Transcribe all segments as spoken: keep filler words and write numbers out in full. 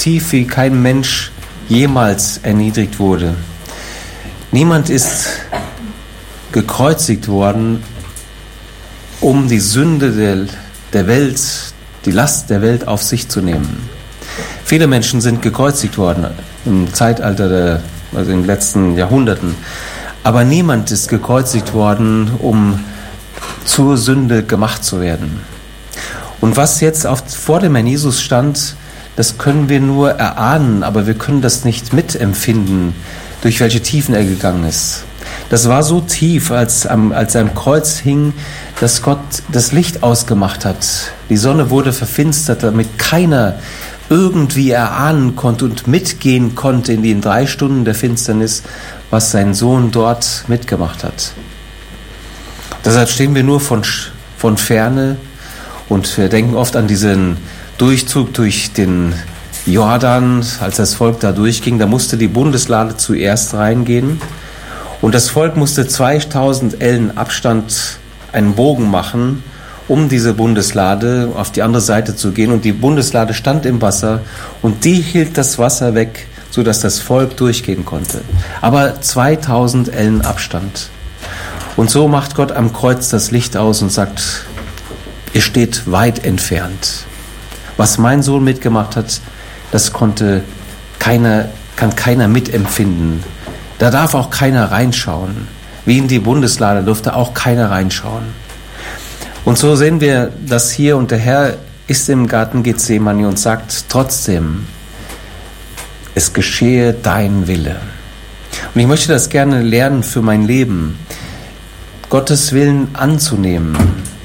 tief, wie kein Mensch jemals erniedrigt wurde. Niemand ist gekreuzigt worden, um die Sünde der, der Welt, die Last der Welt auf sich zu nehmen. Viele Menschen sind gekreuzigt worden im Zeitalter der, also in den letzten Jahrhunderten. Aber niemand ist gekreuzigt worden, um zur Sünde gemacht zu werden. Und was jetzt auf, vor dem Herrn Jesus stand, das können wir nur erahnen, aber wir können das nicht mitempfinden, durch welche Tiefen er gegangen ist. Das war so tief, als, am, als er am Kreuz hing, dass Gott das Licht ausgemacht hat. Die Sonne wurde verfinstert, damit keiner irgendwie erahnen konnte und mitgehen konnte in den drei Stunden der Finsternis, was sein Sohn dort mitgemacht hat. Deshalb stehen wir nur von, von Ferne und wir denken oft an diesen Durchzug durch den Jordan, als das Volk da durchging. Da musste die Bundeslade zuerst reingehen und das Volk musste zweitausend Ellen Abstand einen Bogen machen, um diese Bundeslade auf die andere Seite zu gehen. Und die Bundeslade stand im Wasser und die hielt das Wasser weg, sodass das Volk durchgehen konnte. Aber zweitausend Ellen Abstand. Und so macht Gott am Kreuz das Licht aus und sagt, ihr steht weit entfernt. Was mein Sohn mitgemacht hat, das konnte keiner, kann keiner mitempfinden. Da darf auch keiner reinschauen. Wie in die Bundeslade durfte auch keiner reinschauen. Und so sehen wir das hier, und der Herr ist im Garten Gethsemane und sagt trotzdem, es geschehe dein Wille. Und ich möchte das gerne lernen für mein Leben, Gottes Willen anzunehmen,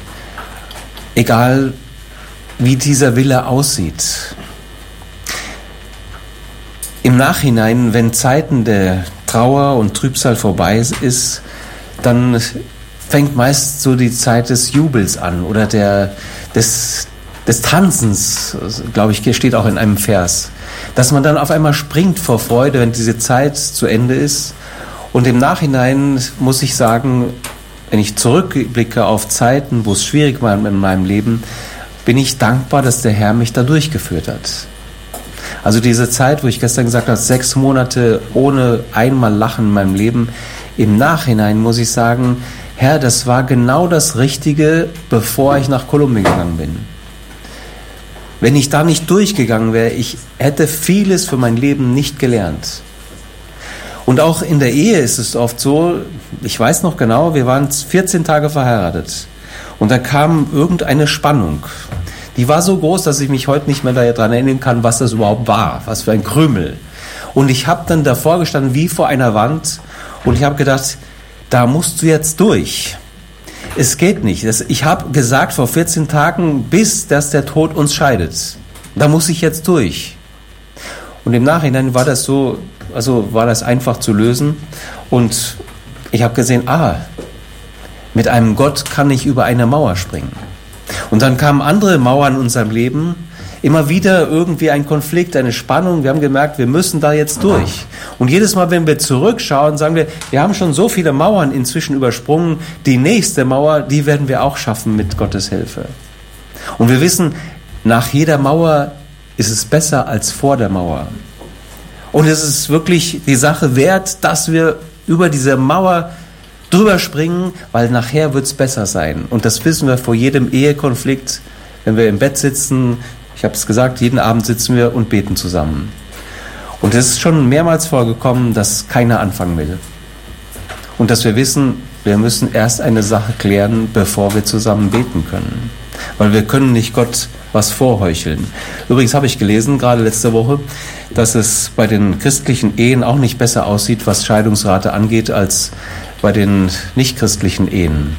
egal wie dieser Wille aussieht. Im Nachhinein, wenn Zeiten der Trauer und Trübsal vorbei ist, dann fängt meist so die Zeit des Jubels an oder der, des, des Tanzens, glaube ich, steht auch in einem Vers, dass man dann auf einmal springt vor Freude, wenn diese Zeit zu Ende ist. Und im Nachhinein muss ich sagen, wenn ich zurückblicke auf Zeiten, wo es schwierig war in meinem Leben, bin ich dankbar, dass der Herr mich da durchgeführt hat. Also diese Zeit, wo ich gestern gesagt habe, sechs Monate ohne einmal Lachen in meinem Leben, im Nachhinein muss ich sagen, Herr, das war genau das Richtige, bevor ich nach Kolumbien gegangen bin. Wenn ich da nicht durchgegangen wäre, ich hätte vieles für mein Leben nicht gelernt. Und auch in der Ehe ist es oft so, ich weiß noch genau, wir waren vierzehn Tage verheiratet und da kam irgendeine Spannung. Die war so groß, dass ich mich heute nicht mehr daran erinnern kann, was das überhaupt war, was für ein Krümel. Und ich habe dann davor gestanden wie vor einer Wand und ich habe gedacht, da musst du jetzt durch. Es geht nicht. Ich habe gesagt vor vierzehn Tagen, bis dass der Tod uns scheidet. Da muss ich jetzt durch. Und im Nachhinein war das so, also war das einfach zu lösen. Und ich habe gesehen, ah, mit einem Gott kann ich über eine Mauer springen. Und dann kamen andere Mauern in unserem Leben, immer wieder irgendwie ein Konflikt, eine Spannung. Wir haben gemerkt, wir müssen da jetzt durch. Und jedes Mal, wenn wir zurückschauen, sagen wir, wir haben schon so viele Mauern inzwischen übersprungen. Die nächste Mauer, die werden wir auch schaffen mit Gottes Hilfe. Und wir wissen, nach jeder Mauer ist es besser als vor der Mauer. Und es ist wirklich die Sache wert, dass wir über diese Mauer drüber springen, weil nachher wird es besser sein. Und das wissen wir vor jedem Ehekonflikt, wenn wir im Bett sitzen. Ich habe es gesagt, jeden Abend sitzen wir und beten zusammen. Und es ist schon mehrmals vorgekommen, dass keiner anfangen will. Und dass wir wissen, wir müssen erst eine Sache klären, bevor wir zusammen beten können. Weil wir können nicht Gott was vorheucheln. Übrigens habe ich gelesen, gerade letzte Woche, dass es bei den christlichen Ehen auch nicht besser aussieht, was Scheidungsrate angeht, als bei den nichtchristlichen Ehen.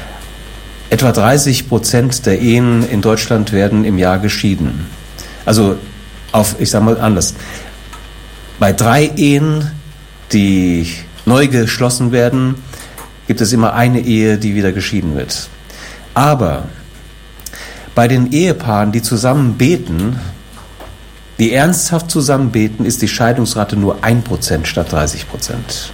Etwa dreißig Prozent der Ehen in Deutschland werden im Jahr geschieden. Also, auf, ich sage mal anders, bei drei Ehen, die neu geschlossen werden, gibt es immer eine Ehe, die wieder geschieden wird. Aber bei den Ehepaaren, die zusammen beten, die ernsthaft zusammen beten, ist die Scheidungsrate nur ein Prozent statt dreißig Prozent.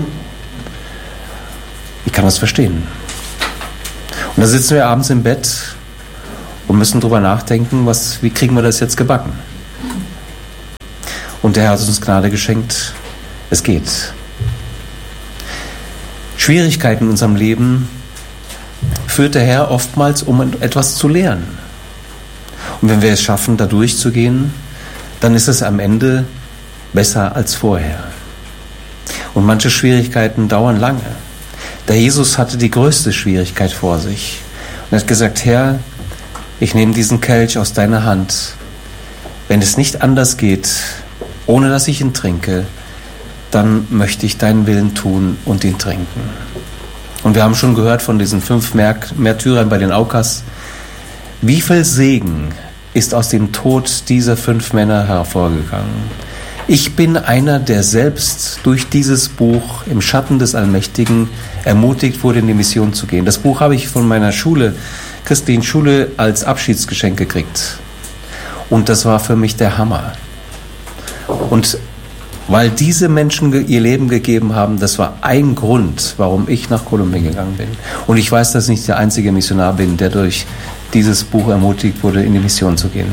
Ich kann das verstehen. Und da sitzen wir abends im Bett und müssen drüber nachdenken, was, wie kriegen wir das jetzt gebacken? Und der Herr hat uns Gnade geschenkt. Es geht. Schwierigkeiten in unserem Leben führt der Herr oftmals, um etwas zu lernen. Und wenn wir es schaffen, da durchzugehen, dann ist es am Ende besser als vorher. Und manche Schwierigkeiten dauern lange. Der Jesus hatte die größte Schwierigkeit vor sich. Und er hat gesagt, Herr, ich nehme diesen Kelch aus deiner Hand. Wenn es nicht anders geht, ohne dass ich ihn trinke, dann möchte ich deinen Willen tun und ihn trinken. Und wir haben schon gehört von diesen fünf Märtyrern bei den Aukas. Wie viel Segen ist aus dem Tod dieser fünf Männer hervorgegangen? Ich bin einer, der selbst durch dieses Buch im Schatten des Allmächtigen ermutigt wurde, in die Mission zu gehen. Das Buch habe ich von meiner Schule, christlichen Schule, als Abschiedsgeschenk gekriegt. Und das war für mich der Hammer. Und weil diese Menschen ihr Leben gegeben haben, das war ein Grund, warum ich nach Kolumbien gegangen bin. Und ich weiß, dass ich nicht der einzige Missionar bin, der durch dieses Buch ermutigt wurde, in die Mission zu gehen.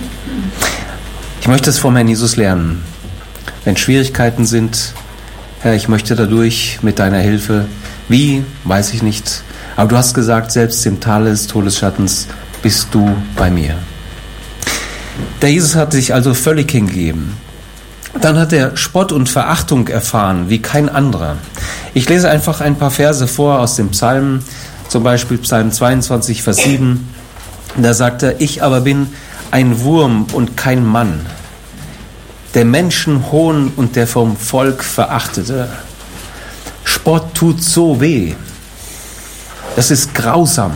Ich möchte es vom Herrn Jesus lernen. Wenn Schwierigkeiten sind, Herr, ich möchte dadurch mit deiner Hilfe, wie, weiß ich nicht, aber du hast gesagt, selbst im Tal des Todesschattens bist du bei mir. Der Jesus hat sich also völlig hingegeben. Dann hat er Spott und Verachtung erfahren, wie kein anderer. Ich lese einfach ein paar Verse vor aus dem Psalm, zum Beispiel Psalm zweiundzwanzig, Vers sieben. Da sagt er, ich aber bin ein Wurm und kein Mann, der Menschen Hohn und der vom Volk Verachtete. Spott tut so weh. Das ist grausam.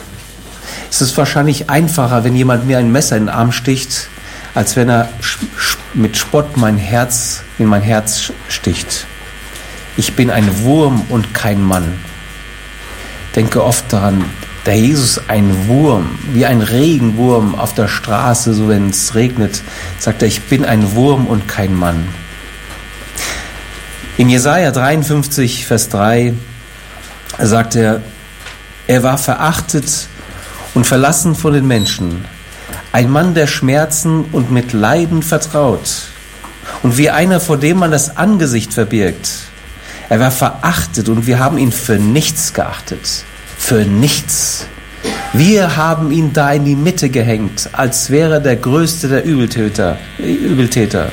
Es ist wahrscheinlich einfacher, wenn jemand mir ein Messer in den Arm sticht, als wenn er mit Spott mein Herz in mein Herz sticht. Ich bin ein Wurm und kein Mann. Denke oft daran, der Jesus ein Wurm, wie ein Regenwurm auf der Straße, so wenn es regnet, sagt er, ich bin ein Wurm und kein Mann. In Jesaja dreiundfünfzig, Vers drei sagt er, er war verachtet und verlassen von den Menschen, ein Mann der Schmerzen und mit Leiden vertraut und wie einer, vor dem man das Angesicht verbirgt. Er war verachtet und wir haben ihn für nichts geachtet. Für nichts. Wir haben ihn da in die Mitte gehängt, als wäre der größte der Übeltäter. Übeltäter.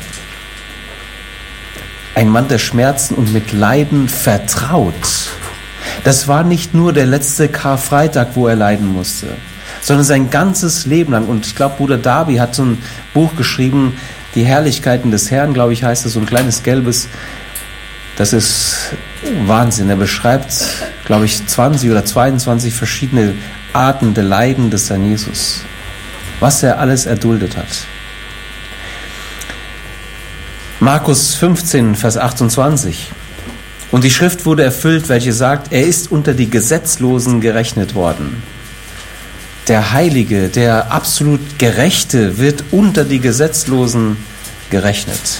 Ein Mann der Schmerzen und mit Leiden vertraut. Das war nicht nur der letzte Karfreitag, wo er leiden musste, sondern sein ganzes Leben lang. Und ich glaube, Bruder Darby hat so ein Buch geschrieben, Die Herrlichkeiten des Herrn, glaube ich, heißt das, so ein kleines gelbes. Das ist Wahnsinn. Er beschreibt, glaube ich, zwanzig oder zweiundzwanzig verschiedene Arten der Leiden des Herrn Jesus. Was er alles erduldet hat. Markus fünfzehn, Vers achtundzwanzig. Und die Schrift wurde erfüllt, welche sagt, er ist unter die Gesetzlosen gerechnet worden. Der Heilige, der absolut Gerechte wird unter die Gesetzlosen gerechnet.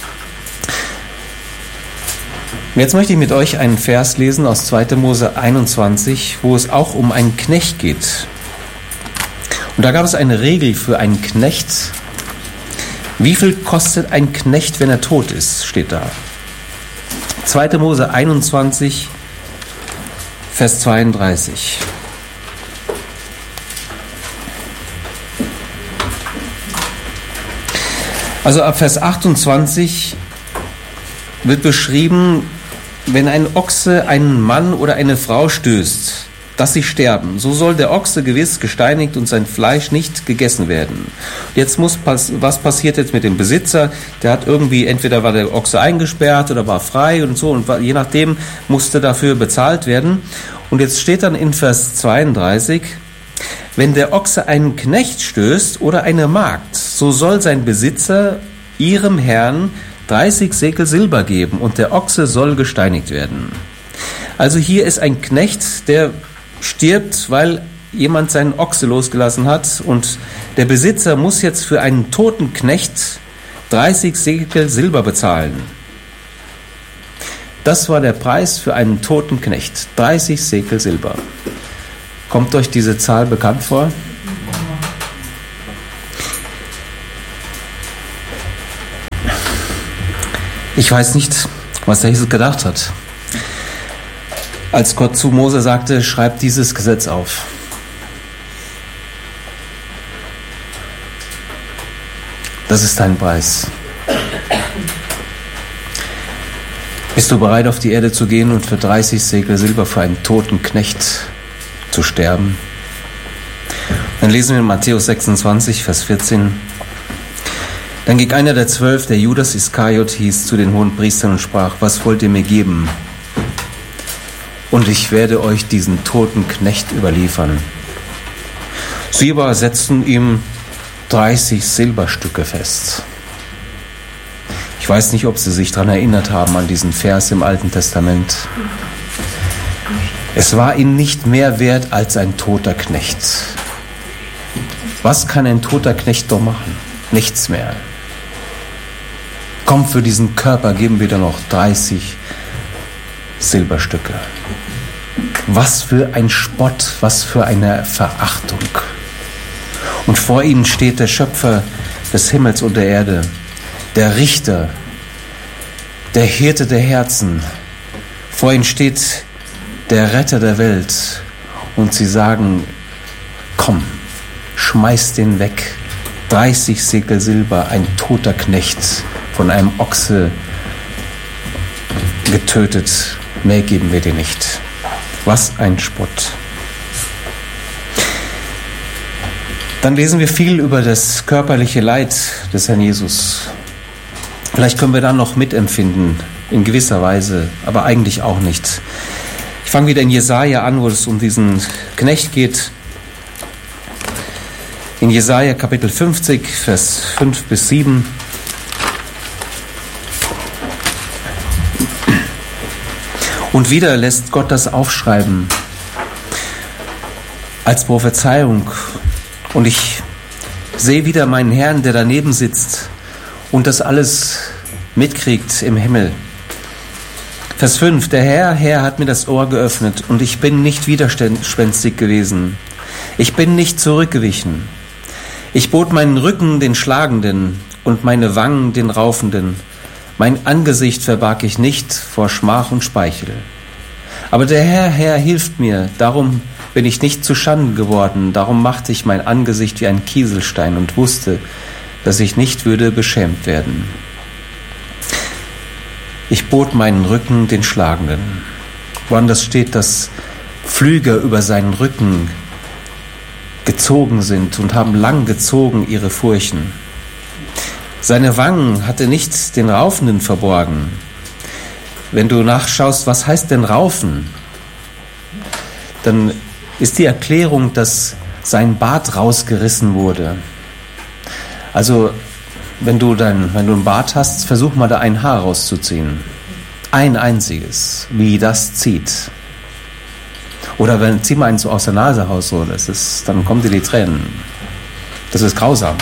Jetzt möchte ich mit euch einen Vers lesen aus zweiter Mose einundzwanzig, wo es auch um einen Knecht geht. Und da gab es eine Regel für einen Knecht. Wie viel kostet ein Knecht, wenn er tot ist, steht da. zweiter Mose einundzwanzig, Vers zweiunddreißig. Also ab Vers achtundzwanzig wird beschrieben, wenn ein Ochse einen Mann oder eine Frau stößt, dass sie sterben, so soll der Ochse gewiss gesteinigt und sein Fleisch nicht gegessen werden. Jetzt muss was passiert jetzt mit dem Besitzer? Der hat irgendwie, entweder war der Ochse eingesperrt oder war frei und so, und je nachdem musste dafür bezahlt werden. Und jetzt steht dann in Vers zweiunddreißig, wenn der Ochse einen Knecht stößt oder eine Magd, so soll sein Besitzer ihrem Herrn dreißig Sekel Silber geben und der Ochse soll gesteinigt werden. Also hier ist ein Knecht, der stirbt, weil jemand seinen Ochse losgelassen hat, und der Besitzer muss jetzt für einen toten Knecht dreißig Sekel Silber bezahlen. Das war der Preis für einen toten Knecht, dreißig Sekel Silber. Kommt euch diese Zahl bekannt vor? Ich weiß nicht, was der Jesus gedacht hat, als Gott zu Mose sagte, schreib dieses Gesetz auf. Das ist dein Preis. Bist du bereit, auf die Erde zu gehen und für dreißig Sekel Silber für einen toten Knecht zu sterben? Dann lesen wir in Matthäus sechsundzwanzig, Vers vierzehn. Dann ging einer der zwölf, der Judas Iskariot hieß, zu den Hohenpriestern und sprach, was wollt ihr mir geben? Und ich werde euch diesen toten Knecht überliefern. Sie aber setzten ihm dreißig Silberstücke fest. Ich weiß nicht, ob Sie sich daran erinnert haben, an diesen Vers im Alten Testament. Es war ihnen nicht mehr wert als ein toter Knecht. Was kann ein toter Knecht doch machen? Nichts mehr. Komm, für diesen Körper geben wir dann noch dreißig Silberstücke. Was für ein Spott, was für eine Verachtung. Und vor ihnen steht der Schöpfer des Himmels und der Erde, der Richter, der Hirte der Herzen. Vor ihnen steht der Retter der Welt. Und sie sagen, komm, schmeiß den weg. dreißig Sekel Silber, ein toter Knecht, von einem Ochse getötet. Mehr geben wir dir nicht. Was ein Spott. Dann lesen wir viel über das körperliche Leid des Herrn Jesus. Vielleicht können wir da noch mitempfinden, in gewisser Weise, aber eigentlich auch nicht. Ich fange wieder in Jesaja an, wo es um diesen Knecht geht. In Jesaja Kapitel fünfzig, Vers fünf bis sieben. Und wieder lässt Gott das aufschreiben als Prophezeiung. Und ich sehe wieder meinen Herrn, der daneben sitzt und das alles mitkriegt im Himmel. Vers fünf. Der Herr, Herr hat mir das Ohr geöffnet und ich bin nicht widerspenstig gewesen. Ich bin nicht zurückgewichen. Ich bot meinen Rücken den Schlagenden und meine Wangen den Raufenden. Mein Angesicht verbarg ich nicht vor Schmach und Speichel. Aber der Herr, Herr hilft mir, darum bin ich nicht zu Schanden geworden, darum machte ich mein Angesicht wie ein Kieselstein und wusste, dass ich nicht würde beschämt werden. Ich bot meinen Rücken den Schlagenden. Woanders steht, dass Pflüger über seinen Rücken gezogen sind und haben lang gezogen ihre Furchen. Seine Wangen hatte nicht den Raufenden verborgen. Wenn du nachschaust, was heißt denn Raufen, dann ist die Erklärung, dass sein Bart rausgerissen wurde. Also, wenn du, dein, wenn du einen Bart hast, versuch mal da ein Haar rauszuziehen. Ein einziges, wie das zieht. Oder wenn, zieh mal eins so aus der Nase raus, so, das ist, dann kommen dir die Tränen. Das ist grausam.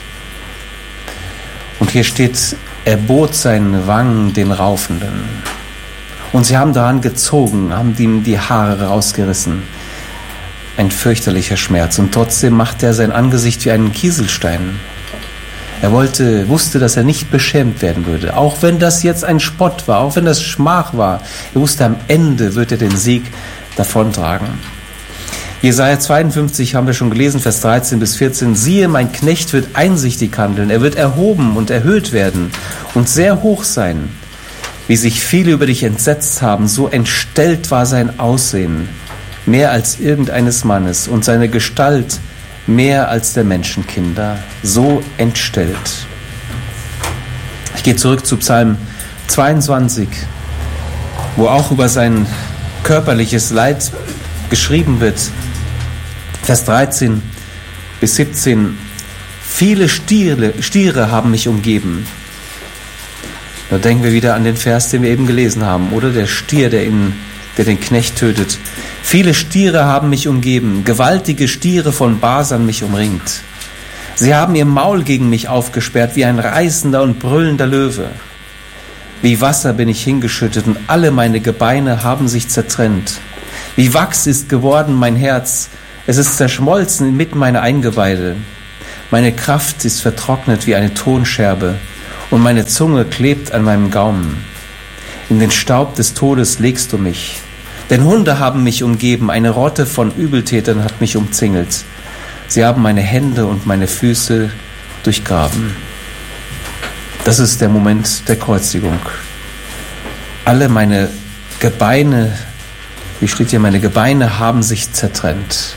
Und hier steht, er bot seinen Wangen den Raufenden. Und sie haben daran gezogen, haben ihm die Haare rausgerissen. Ein fürchterlicher Schmerz. Und trotzdem macht er sein Angesicht wie einen Kieselstein. Er wollte, wusste, dass er nicht beschämt werden würde. Auch wenn das jetzt ein Spott war, auch wenn das Schmach war. Er wusste, am Ende wird er den Sieg davontragen. Jesaja zweiundfünfzig haben wir schon gelesen, Vers dreizehn bis vierzehn. Siehe, mein Knecht wird einsichtig handeln. Er wird erhoben und erhöht werden und sehr hoch sein. Wie sich viele über dich entsetzt haben, so entstellt war sein Aussehen, mehr als irgendeines Mannes, und seine Gestalt mehr als der Menschenkinder, so entstellt. Ich gehe zurück zu Psalm zweiundzwanzig, wo auch über sein körperliches Leid geschrieben wird. Vers dreizehn bis siebzehn. Viele Stiere, Stiere haben mich umgeben. Da denken wir wieder an den Vers, den wir eben gelesen haben, oder? Der Stier, der, ihn, der den Knecht tötet. Viele Stiere haben mich umgeben, gewaltige Stiere von Basan mich umringt. Sie haben ihr Maul gegen mich aufgesperrt, wie ein reißender und brüllender Löwe. Wie Wasser bin ich hingeschüttet und alle meine Gebeine haben sich zertrennt. Wie Wachs ist geworden mein Herz, es ist zerschmolzen inmitten meiner Eingeweide. Meine Kraft ist vertrocknet wie eine Tonscherbe und meine Zunge klebt an meinem Gaumen. In den Staub des Todes legst du mich. Denn Hunde haben mich umgeben, eine Rotte von Übeltätern hat mich umzingelt. Sie haben meine Hände und meine Füße durchgraben. Das ist der Moment der Kreuzigung. Alle meine Gebeine, wie steht hier, meine Gebeine haben sich zertrennt.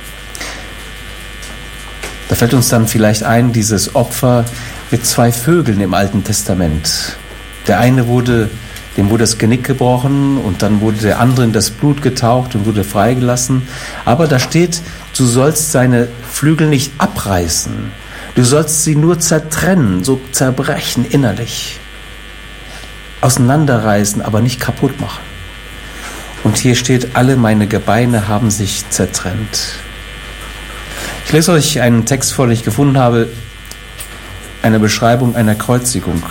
Da fällt uns dann vielleicht ein, dieses Opfer mit zwei Vögeln im Alten Testament. Der eine wurde, dem wurde das Genick gebrochen und dann wurde der andere in das Blut getaucht und wurde freigelassen. Aber da steht, du sollst seine Flügel nicht abreißen. Du sollst sie nur zertrennen, so zerbrechen innerlich. Auseinanderreißen, aber nicht kaputt machen. Und hier steht, alle meine Gebeine haben sich zertrennt. Ich lese euch einen Text vor, den ich gefunden habe, eine Beschreibung einer Kreuzigung.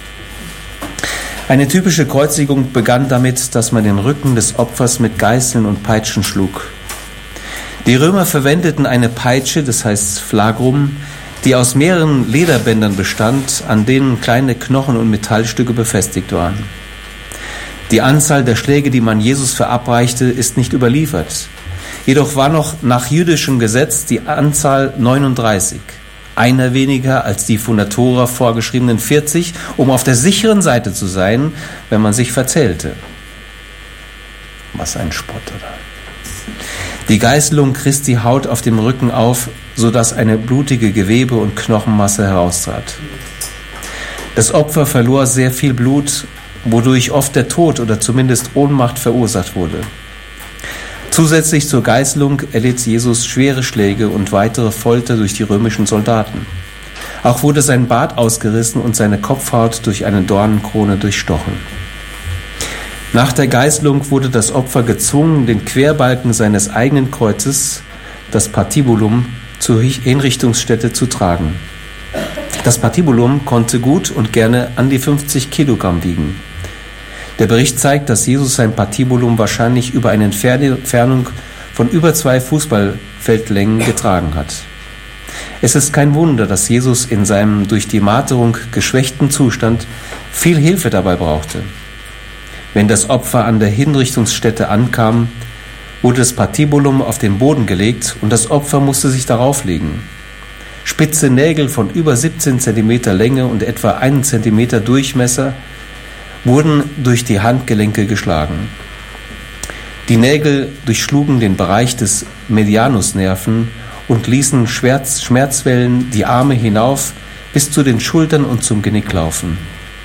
Eine typische Kreuzigung begann damit, dass man den Rücken des Opfers mit Geißeln und Peitschen schlug. Die Römer verwendeten eine Peitsche, das heißt Flagrum, die aus mehreren Lederbändern bestand, an denen kleine Knochen und Metallstücke befestigt waren. Die Anzahl der Schläge, die man Jesus verabreichte, ist nicht überliefert. Jedoch war noch nach jüdischem Gesetz die Anzahl neununddreißig, einer weniger als die von der Tora vorgeschriebenen vierzig, um auf der sicheren Seite zu sein, wenn man sich verzählte. Was ein Spott, oder? Die Geißelung riss die Haut auf dem Rücken auf, sodass eine blutige Gewebe- und Knochenmasse heraustrat. Das Opfer verlor sehr viel Blut, wodurch oft der Tod oder zumindest Ohnmacht verursacht wurde. Zusätzlich zur Geißelung erlitt Jesus schwere Schläge und weitere Folter durch die römischen Soldaten. Auch wurde sein Bart ausgerissen und seine Kopfhaut durch eine Dornenkrone durchstochen. Nach der Geißelung wurde das Opfer gezwungen, den Querbalken seines eigenen Kreuzes, das Patibulum, zur Hinrichtungsstätte zu tragen. Das Patibulum konnte gut und gerne an die fünfzig Kilogramm wiegen. Der Bericht zeigt, dass Jesus sein Patibulum wahrscheinlich über eine Entfernung von über zwei Fußballfeldlängen getragen hat. Es ist kein Wunder, dass Jesus in seinem durch die Marterung geschwächten Zustand viel Hilfe dabei brauchte. Wenn das Opfer an der Hinrichtungsstätte ankam, wurde das Patibulum auf den Boden gelegt und das Opfer musste sich darauf legen. Spitze Nägel von über siebzehn Zentimeter Länge und etwa einen Zentimeter Durchmesser wurden durch die Handgelenke geschlagen. Die Nägel durchschlugen den Bereich des Medianusnerven und ließen Schmerz, Schmerzwellen die Arme hinauf bis zu den Schultern und zum Genick laufen.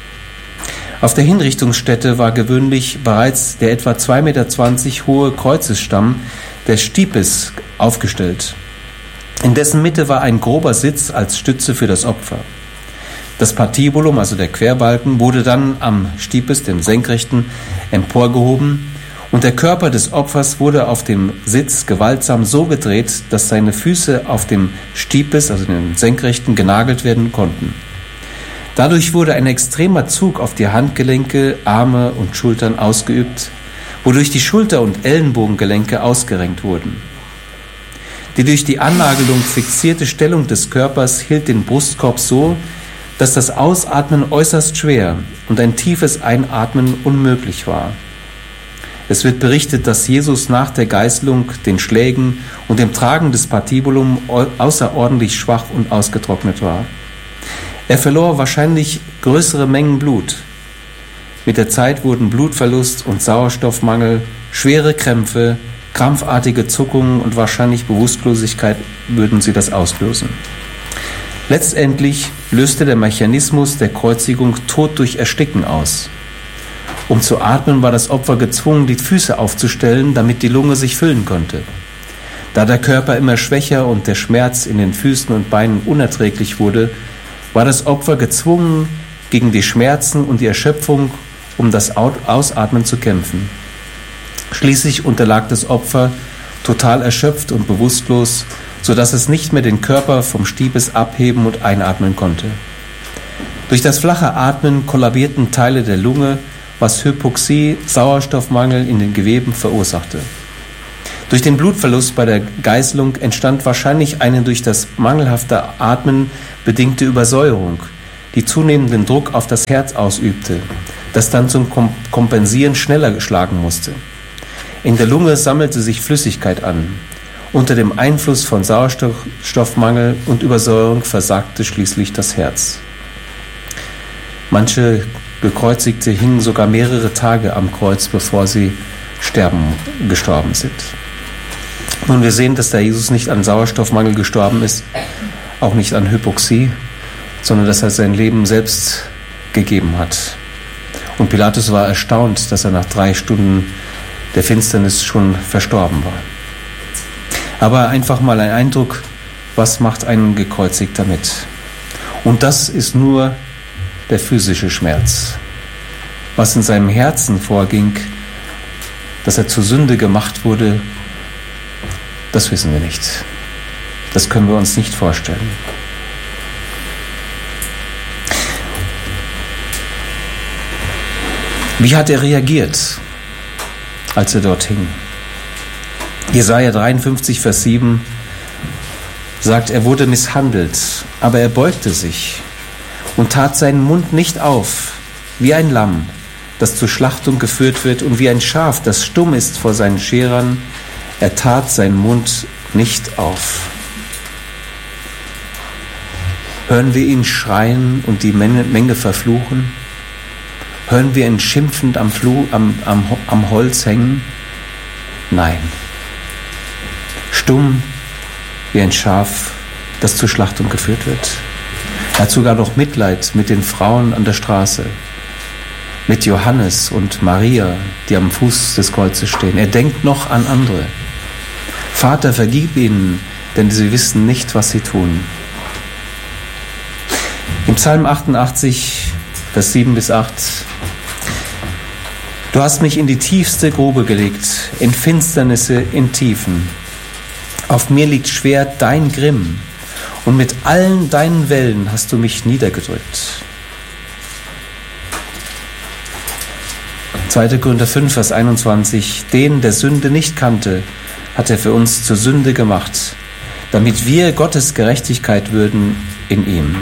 Auf der Hinrichtungsstätte war gewöhnlich bereits der etwa zwei Meter zwanzig hohe Kreuzesstamm des Stipes aufgestellt. In dessen Mitte war ein grober Sitz als Stütze für das Opfer. Das Patibulum, also der Querbalken, wurde dann am Stipes, dem Senkrechten, emporgehoben und der Körper des Opfers wurde auf dem Sitz gewaltsam so gedreht, dass seine Füße auf dem Stipes, also dem Senkrechten, genagelt werden konnten. Dadurch wurde ein extremer Zug auf die Handgelenke, Arme und Schultern ausgeübt, wodurch die Schulter- und Ellenbogengelenke ausgerenkt wurden. Die durch die Annagelung fixierte Stellung des Körpers hielt den Brustkorb so, dass das Ausatmen äußerst schwer und ein tiefes Einatmen unmöglich war. Es wird berichtet, dass Jesus nach der Geißelung, den Schlägen und dem Tragen des Patibulum außerordentlich schwach und ausgetrocknet war. Er verlor wahrscheinlich größere Mengen Blut. Mit der Zeit wurden Blutverlust und Sauerstoffmangel, schwere Krämpfe, krampfartige Zuckungen und wahrscheinlich Bewusstlosigkeit würden sie das auslösen. Letztendlich löste der Mechanismus der Kreuzigung Tod durch Ersticken aus. Um zu atmen, war das Opfer gezwungen, die Füße aufzustellen, damit die Lunge sich füllen konnte. Da der Körper immer schwächer und der Schmerz in den Füßen und Beinen unerträglich wurde, war das Opfer gezwungen, gegen die Schmerzen und die Erschöpfung um das Ausatmen zu kämpfen. Schließlich unterlag das Opfer total erschöpft und bewusstlos, sodass es nicht mehr den Körper vom Stipes abheben und einatmen konnte. Durch das flache Atmen kollabierten Teile der Lunge, was Hypoxie, Sauerstoffmangel in den Geweben verursachte. Durch den Blutverlust bei der Geißelung entstand wahrscheinlich eine durch das mangelhafte Atmen bedingte Übersäuerung, die zunehmenden Druck auf das Herz ausübte, das dann zum Kompensieren schneller schlagen musste. In der Lunge sammelte sich Flüssigkeit an. Unter dem Einfluss von Sauerstoffmangel und Übersäuerung versagte schließlich das Herz. Manche Gekreuzigte hingen sogar mehrere Tage am Kreuz, bevor sie sterben, gestorben sind. Nun, wir sehen, dass der Jesus nicht an Sauerstoffmangel gestorben ist, auch nicht an Hypoxie, sondern dass er sein Leben selbst gegeben hat. Und Pilatus war erstaunt, dass er nach drei Stunden der Finsternis schon verstorben war. Aber einfach mal ein Eindruck, was macht ein Gekreuzigter mit? Und das ist nur der physische Schmerz. Was in seinem Herzen vorging, dass er zur Sünde gemacht wurde, das wissen wir nicht. Das können wir uns nicht vorstellen. Wie hat er reagiert, als er dort hing? Jesaja dreiundfünfzig, Vers sieben sagt, er wurde misshandelt, aber er beugte sich und tat seinen Mund nicht auf, wie ein Lamm, das zur Schlachtung geführt wird, und wie ein Schaf, das stumm ist vor seinen Scherern. Er tat seinen Mund nicht auf. Hören wir ihn schreien und die Menge verfluchen? Hören wir ihn schimpfend am, Fluch, am, am, am Holz hängen? Nein. Stumm wie ein Schaf, das zur Schlachtung geführt wird. Er hat sogar noch Mitleid mit den Frauen an der Straße, mit Johannes und Maria, die am Fuß des Kreuzes stehen. Er denkt noch an andere. Vater, vergib ihnen, denn sie wissen nicht, was sie tun. Im Psalm achtundachtzig, Vers sieben bis acht: Du hast mich in die tiefste Grube gelegt, in Finsternisse, in Tiefen. Auf mir liegt schwer dein Grimm, und mit allen deinen Wellen hast du mich niedergedrückt. zweiter Korinther fünf, Vers einundzwanzig: Den, der Sünde nicht kannte, hat er für uns zur Sünde gemacht, damit wir Gottes Gerechtigkeit würden in ihm.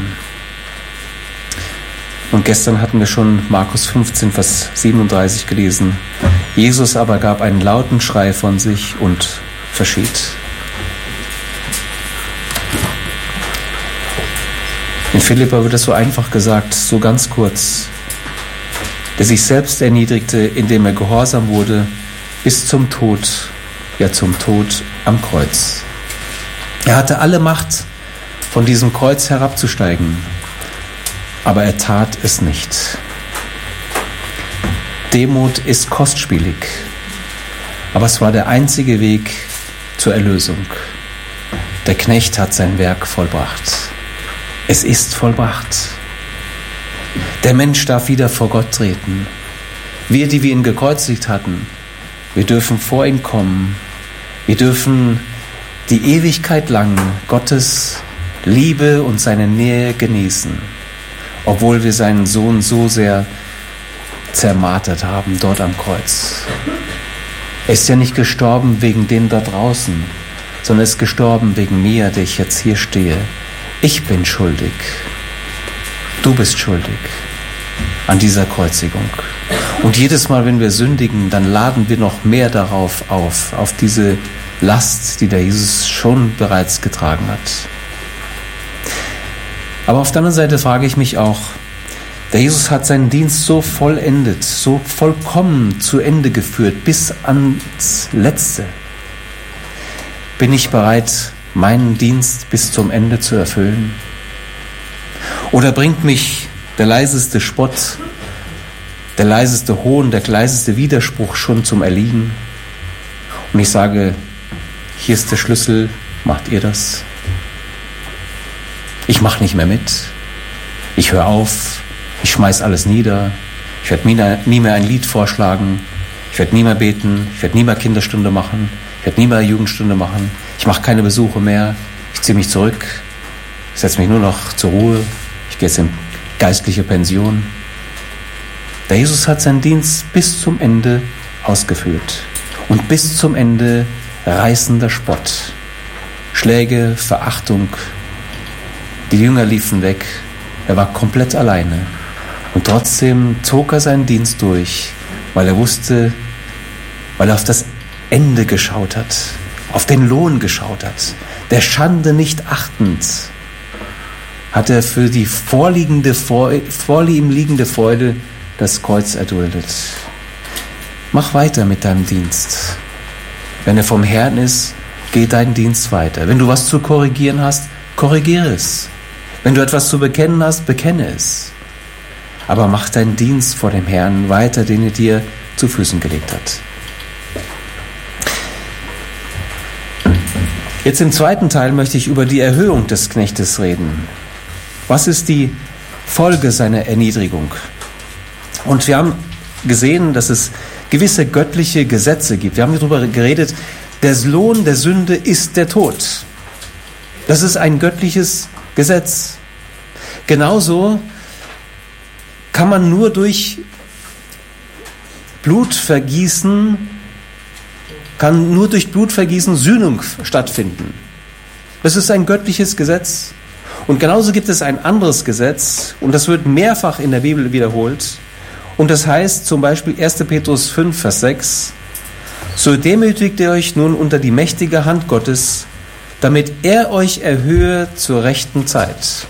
Und gestern hatten wir schon Markus fünfzehn, Vers siebenunddreißig gelesen. Jesus aber gab einen lauten Schrei von sich und verschied. In Philipper wird es so einfach gesagt, so ganz kurz. Der sich selbst erniedrigte, indem er gehorsam wurde, bis zum Tod, ja zum Tod am Kreuz. Er hatte alle Macht, von diesem Kreuz herabzusteigen, aber er tat es nicht. Demut ist kostspielig, aber es war der einzige Weg zur Erlösung. Der Knecht hat sein Werk vollbracht. Es ist vollbracht. Der Mensch darf wieder vor Gott treten. Wir, die wir ihn gekreuzigt hatten, wir dürfen vor ihn kommen. Wir dürfen die Ewigkeit lang Gottes Liebe und seine Nähe genießen, obwohl wir seinen Sohn so sehr zermartert haben dort am Kreuz. Er ist ja nicht gestorben wegen dem da draußen, sondern er ist gestorben wegen mir, der ich jetzt hier stehe. Ich bin schuldig. Du bist schuldig an dieser Kreuzigung. Und jedes Mal, wenn wir sündigen, dann laden wir noch mehr darauf auf, auf diese Last, die der Jesus schon bereits getragen hat. Aber auf der anderen Seite frage ich mich auch, der Jesus hat seinen Dienst so vollendet, so vollkommen zu Ende geführt, bis ans Letzte. Bin ich bereit, meinen Dienst bis zum Ende zu erfüllen? Oder bringt mich der leiseste Spott, der leiseste Hohn, der leiseste Widerspruch schon zum Erliegen? Und ich sage, hier ist der Schlüssel, macht ihr das? Ich mache nicht mehr mit. Ich höre auf. Ich schmeiß alles nieder. Ich werde nie mehr ein Lied vorschlagen. Ich werde nie mehr beten. Ich werde nie mehr Kinderstunde machen. Ich werde nie mehr Jugendstunde machen. Ich mache keine Besuche mehr. Ich ziehe mich zurück. Ich setze mich nur noch zur Ruhe. Ich gehe jetzt in geistliche Pension. Der Jesus hat seinen Dienst bis zum Ende ausgeführt. Und bis zum Ende reißender Spott. Schläge, Verachtung. Die Jünger liefen weg. Er war komplett alleine. Und trotzdem zog er seinen Dienst durch, weil er wusste, weil er auf das Ende geschaut hat, auf den Lohn geschaut hat. Der Schande nicht achtend, hat er für die vorliegende, vor, vor ihm liegende Freude das Kreuz erduldet. Mach weiter mit deinem Dienst. Wenn er vom Herrn ist, geh deinen Dienst weiter. Wenn du was zu korrigieren hast, korrigiere es. Wenn du etwas zu bekennen hast, bekenne es. Aber mach deinen Dienst vor dem Herrn weiter, den er dir zu Füßen gelegt hat. Jetzt im zweiten Teil möchte ich über die Erhöhung des Knechtes reden. Was ist die Folge seiner Erniedrigung? Und wir haben gesehen, dass es gewisse göttliche Gesetze gibt. Wir haben darüber geredet, der Lohn der Sünde ist der Tod. Das ist ein göttliches Gesetz. Genauso kann man nur durch Blutvergießen, kann nur durch Blutvergießen Sühnung stattfinden. Das ist ein göttliches Gesetz. Und genauso gibt es ein anderes Gesetz, und das wird mehrfach in der Bibel wiederholt. Und das heißt zum Beispiel erster Petrus fünf, Vers sechs, so demütigt ihr euch nun unter die mächtige Hand Gottes, damit er euch erhöhe zur rechten Zeit.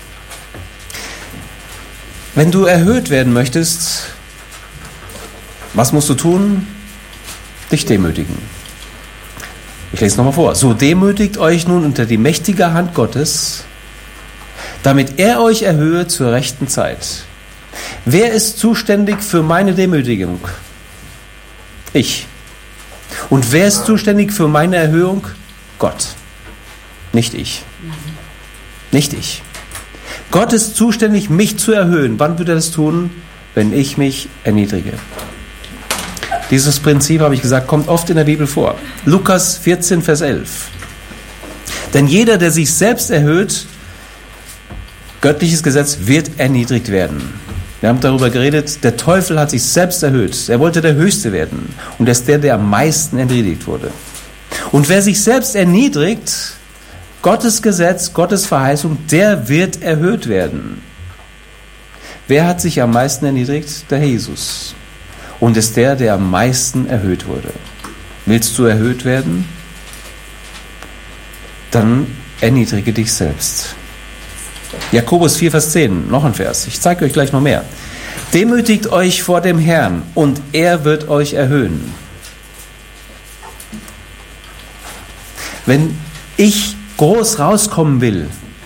Wenn du erhöht werden möchtest, was musst du tun? Dich demütigen. Ich lese nochmal vor. So demütigt euch nun unter die mächtige Hand Gottes, damit er euch erhöhe zur rechten Zeit. Wer ist zuständig für meine Demütigung? Ich. Und wer ist zuständig für meine Erhöhung? Gott. Nicht ich. Nicht ich. Gott ist zuständig, mich zu erhöhen. Wann wird er das tun? Wenn ich mich erniedrige. Dieses Prinzip, habe ich gesagt, kommt oft in der Bibel vor. Lukas vierzehn, Vers elf. Denn jeder, der sich selbst erhöht, göttliches Gesetz, wird erniedrigt werden. Wir haben darüber geredet, der Teufel hat sich selbst erhöht. Er wollte der Höchste werden. Und er ist der, der am meisten erniedrigt wurde. Und wer sich selbst erniedrigt, Gottes Gesetz, Gottes Verheißung, der wird erhöht werden. Wer hat sich am meisten erniedrigt? Der Jesus. Und ist der, der am meisten erhöht wurde. Willst du erhöht werden? Dann erniedrige dich selbst. Jakobus vier, Vers zehn, noch ein Vers. Ich zeige euch gleich noch mehr. Demütigt euch vor dem Herrn und er wird euch erhöhen. Wenn ich groß rauskommen will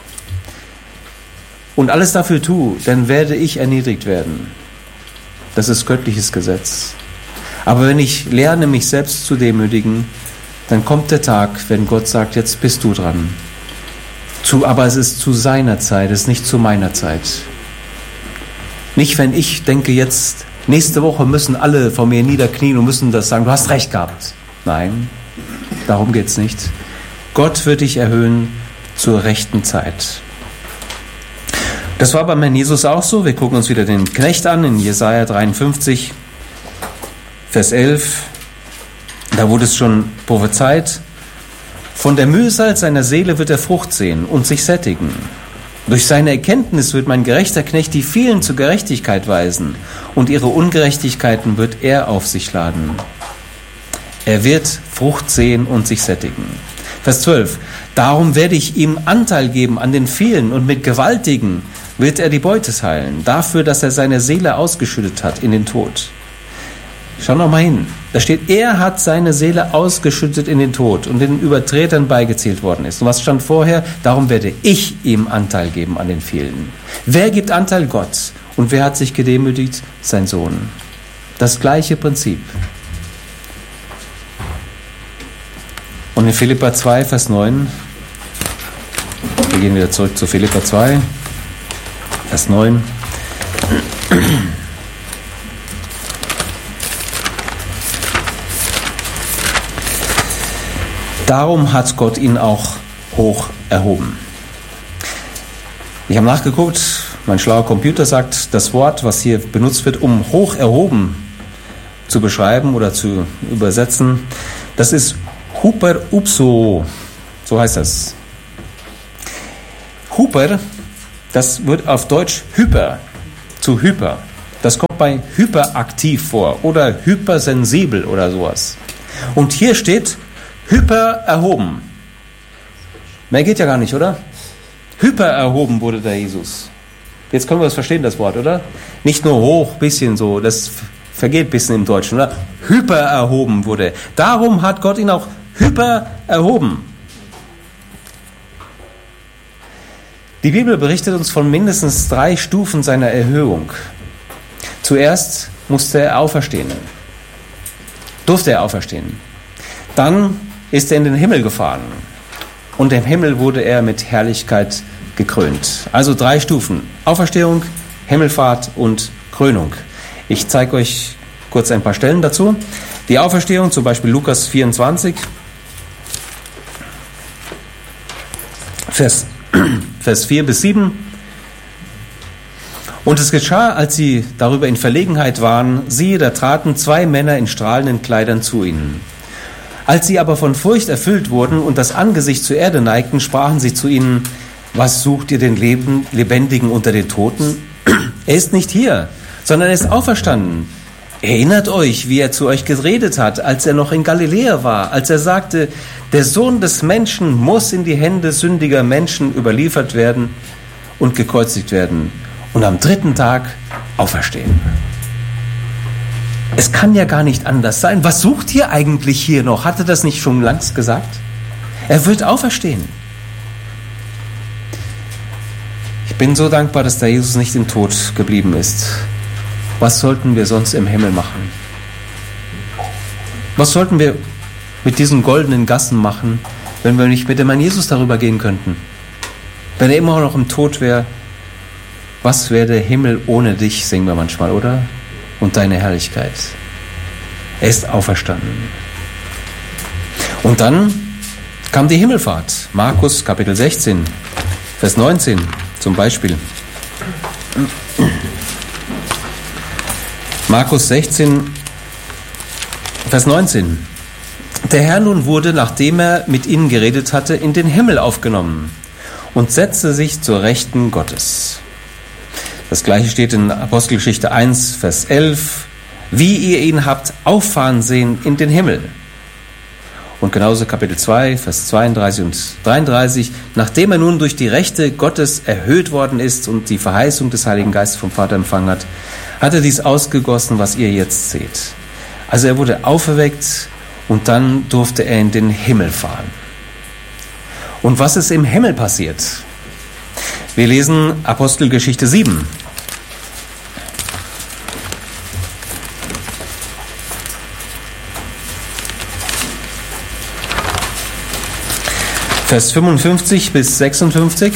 und alles dafür tue, dann werde ich erniedrigt werden. Das ist göttliches Gesetz. Aber wenn ich lerne, mich selbst zu demütigen, dann kommt der Tag, wenn Gott sagt, jetzt bist du dran. Zu, aber es ist zu seiner Zeit, es ist nicht zu meiner Zeit. Nicht, wenn ich denke, jetzt, nächste Woche müssen alle vor mir niederknien und müssen das sagen, du hast recht gehabt. Nein, darum geht es nicht. Gott wird dich erhöhen zur rechten Zeit. Das war beim Herrn Jesus auch so. Wir gucken uns wieder den Knecht an in Jesaja dreiundfünfzig, Vers elf. Da wurde es schon prophezeit. Von der Mühsal seiner Seele wird er Frucht sehen und sich sättigen. Durch seine Erkenntnis wird mein gerechter Knecht die vielen zur Gerechtigkeit weisen und ihre Ungerechtigkeiten wird er auf sich laden. Er wird Frucht sehen und sich sättigen. Vers zwölf. Darum werde ich ihm Anteil geben an den vielen und mit Gewaltigen wird er die Beute teilen, dafür, dass er seine Seele ausgeschüttet hat in den Tod. Schau noch mal hin. Da steht, er hat seine Seele ausgeschüttet in den Tod und den Übertretern beigezählt worden ist. Und was stand vorher? Darum werde ich ihm Anteil geben an den vielen. Wer gibt Anteil? Gott. Und wer hat sich gedemütigt? Sein Sohn. Das gleiche Prinzip. Und in Philipper zwei, Vers neun, wir gehen wieder zurück zu Philipper zwei, Vers neun. Darum hat Gott ihn auch hoch erhoben. Ich habe nachgeguckt, mein schlauer Computer sagt, das Wort, was hier benutzt wird, um hoch erhoben zu beschreiben oder zu übersetzen, das ist Huper upso, so heißt das. Huper, Das wird auf Deutsch hyper, zu hyper. Das kommt bei hyperaktiv vor oder hypersensibel oder sowas. Und hier steht hyper erhoben. Mehr geht ja gar nicht, oder? Hyper erhoben wurde der Jesus. Jetzt können wir das verstehen, das Wort, oder? Nicht nur hoch, bisschen so, das vergeht ein bisschen im Deutschen, oder? Hyper erhoben wurde. Darum hat Gott ihn auch hyper erhoben. Die Bibel berichtet uns von mindestens drei Stufen seiner Erhöhung. Zuerst musste er auferstehen. Durfte er auferstehen. Dann ist er in den Himmel gefahren. Und im Himmel wurde er mit Herrlichkeit gekrönt. Also drei Stufen. Auferstehung, Himmelfahrt und Krönung. Ich zeige euch kurz ein paar Stellen dazu. Die Auferstehung, zum Beispiel Lukas vierundzwanzig, Vers, Vers vier bis sieben. Und es geschah, als sie darüber in Verlegenheit waren, siehe, da traten zwei Männer in strahlenden Kleidern zu ihnen. Als sie aber von Furcht erfüllt wurden und das Angesicht zur Erde neigten, sprachen sie zu ihnen, was sucht ihr den Leben, Lebendigen unter den Toten? Er ist nicht hier, sondern er ist auferstanden. Erinnert euch, wie er zu euch geredet hat, als er noch in Galiläa war, als er sagte, der Sohn des Menschen muss in die Hände sündiger Menschen überliefert werden und gekreuzigt werden und am dritten Tag auferstehen. Es kann ja gar nicht anders sein. Was sucht ihr eigentlich hier noch? Hatte das nicht schon längst gesagt? Er wird auferstehen. Ich bin so dankbar, dass der Jesus nicht im Tod geblieben ist. Was sollten wir sonst im Himmel machen? Was sollten wir mit diesen goldenen Gassen machen, wenn wir nicht mit dem Herrn Jesus darüber gehen könnten? Wenn er immer noch im Tod wäre, was wäre der Himmel ohne dich, singen wir manchmal, oder? Und deine Herrlichkeit. Er ist auferstanden. Und dann kam die Himmelfahrt. Markus Kapitel sechzehn, Vers neunzehn zum Beispiel. Markus sechzehn, Vers neunzehn. Der Herr nun wurde, nachdem er mit ihnen geredet hatte, in den Himmel aufgenommen und setzte sich zur Rechten Gottes. Das gleiche steht in Apostelgeschichte eins, Vers elf. Wie ihr ihn habt auffahren sehen in den Himmel. Und genauso Kapitel zwei, Vers zweiunddreißig und dreiunddreißig. Nachdem er nun durch die Rechte Gottes erhöht worden ist und die Verheißung des Heiligen Geistes vom Vater empfangen hat, hat er dies ausgegossen, was ihr jetzt seht. Also er wurde auferweckt und dann durfte er in den Himmel fahren. Und was ist im Himmel passiert? Wir lesen Apostelgeschichte sieben. Vers fünfundfünfzig bis sechsundfünfzig.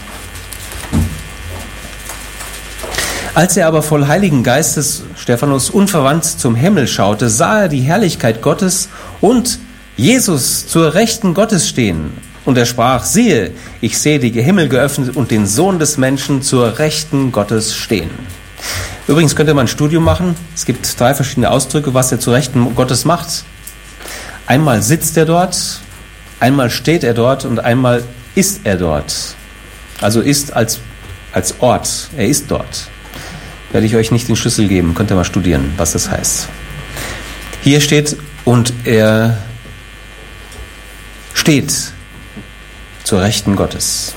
Als er aber voll Heiligen Geistes, Stephanus, unverwandt zum Himmel schaute, sah er die Herrlichkeit Gottes und Jesus zur Rechten Gottes stehen. Und er sprach, siehe, ich sehe die Himmel geöffnet und den Sohn des Menschen zur Rechten Gottes stehen. Übrigens könnte man ein Studium machen. Es gibt drei verschiedene Ausdrücke, was er zur Rechten Gottes macht. Einmal sitzt er dort, einmal steht er dort und einmal ist er dort. Also ist als, als Ort, er ist dort. Werde ich euch nicht den Schlüssel geben, könnt ihr mal studieren, was das heißt. Hier steht, und er steht zur Rechten Gottes.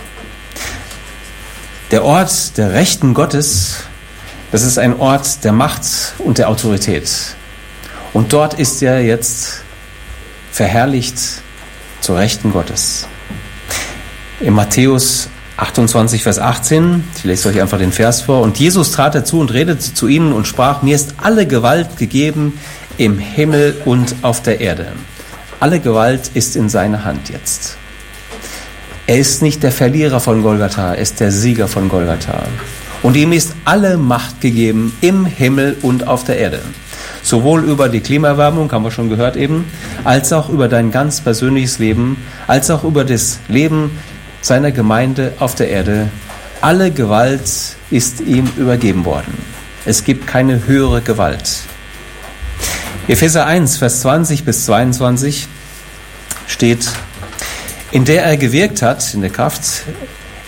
Der Ort der Rechten Gottes, das ist ein Ort der Macht und der Autorität. Und dort ist er jetzt verherrlicht zur Rechten Gottes. In Matthäus achtundzwanzig, Vers achtzehn, ich lese euch einfach den Vers vor. Und Jesus trat dazu und redete zu ihnen und sprach, mir ist alle Gewalt gegeben im Himmel und auf der Erde. Alle Gewalt ist in seiner Hand jetzt. Er ist nicht der Verlierer von Golgatha, er ist der Sieger von Golgatha. Und ihm ist alle Macht gegeben im Himmel und auf der Erde. Sowohl über die Klimaerwärmung, haben wir schon gehört eben, als auch über dein ganz persönliches Leben, als auch über das Leben seiner Gemeinde auf der Erde. Alle Gewalt ist ihm übergeben worden. Es gibt keine höhere Gewalt. Epheser eins, Vers zwanzig bis zweiundzwanzig steht, in der er gewirkt hat, in der Kraft,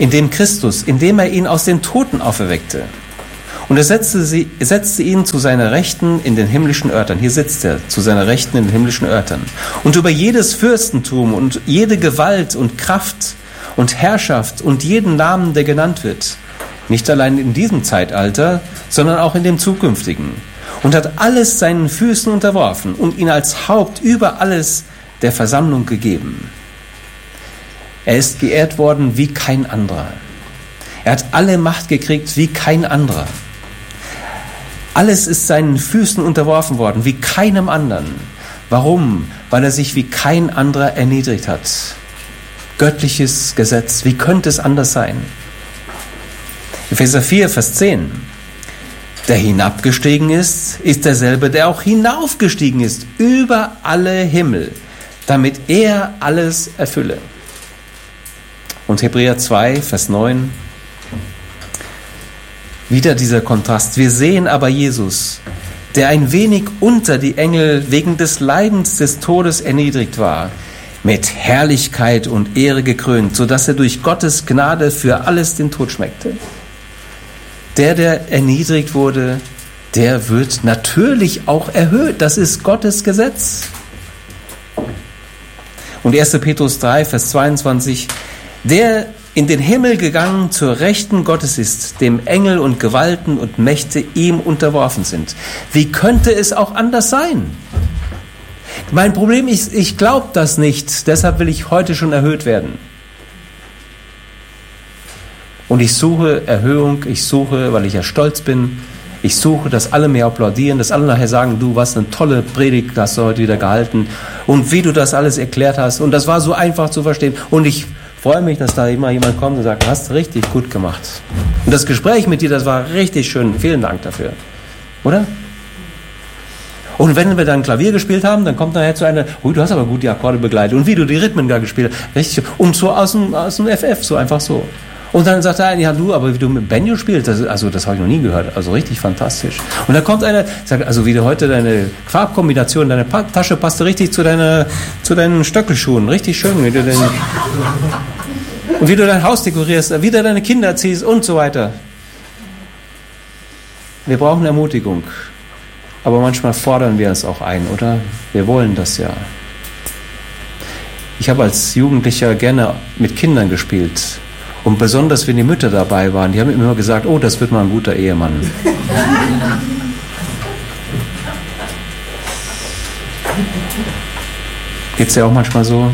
indem Christus, indem er ihn aus den Toten auferweckte. Und er setzte, sie, setzte ihn zu seiner Rechten in den himmlischen Örtern. Hier sitzt er, zu seiner Rechten in den himmlischen Örtern. Und über jedes Fürstentum und jede Gewalt und Kraft und Herrschaft und jeden Namen, der genannt wird. Nicht allein in diesem Zeitalter, sondern auch in dem zukünftigen. Und hat alles seinen Füßen unterworfen und ihn als Haupt über alles der Versammlung gegeben. Er ist geehrt worden wie kein anderer. Er hat alle Macht gekriegt wie kein anderer. Alles ist seinen Füßen unterworfen worden, wie keinem anderen. Warum? Weil er sich wie kein anderer erniedrigt hat. Göttliches Gesetz, wie könnte es anders sein? Epheser vier, Vers zehn. Der hinabgestiegen ist, ist derselbe, der auch hinaufgestiegen ist, über alle Himmel, damit er alles erfülle. Und Hebräer zwei, Vers neun. Wieder dieser Kontrast. Wir sehen aber Jesus, der ein wenig unter die Engel wegen des Leidens des Todes erniedrigt war, mit Herrlichkeit und Ehre gekrönt, sodass er durch Gottes Gnade für alles den Tod schmeckte. Der, der erniedrigt wurde, der wird natürlich auch erhöht. Das ist Gottes Gesetz. Und erster Petrus drei, Vers zweiundzwanzig. Der in den Himmel gegangen zur Rechten Gottes ist, dem Engel und Gewalten und Mächte ihm unterworfen sind. Wie könnte es auch anders sein? Mein Problem ist, ich glaube das nicht, deshalb will ich heute schon erhöht werden. Und ich suche Erhöhung, ich suche, weil ich ja stolz bin, ich suche, dass alle mir applaudieren, dass alle nachher sagen, du, was eine tolle Predigt hast du heute wieder gehalten und wie du das alles erklärt hast und das war so einfach zu verstehen und ich freue mich, dass da immer jemand kommt und sagt, du hast richtig gut gemacht. Und das Gespräch mit dir, das war richtig schön. Vielen Dank dafür. Oder? Und wenn wir dann Klavier gespielt haben, dann kommt nachher zu einer, oh, du hast aber gut die Akkorde begleitet. Und wie du die Rhythmen da gespielt hast. Richtig. Und so aus dem, aus dem F F, so einfach so. Und dann sagt er, ja du, aber wie du mit Banjo spielst, das, also das habe ich noch nie gehört. Also richtig fantastisch. Und dann kommt einer, sagt, also wie du heute deine Farbkombination, deine pa- Tasche passte richtig zu deiner, zu deinen Stöckelschuhen. Richtig schön. Wie du den, und wie du dein Haus dekorierst, wie du deine Kinder erziehst und so weiter. Wir brauchen Ermutigung. Aber manchmal fordern wir es auch ein, oder? Wir wollen das ja. Ich habe als Jugendlicher gerne mit Kindern gespielt. Und besonders, wenn die Mütter dabei waren, die haben immer gesagt, oh, das wird mal ein guter Ehemann. Geht's dir auch manchmal so?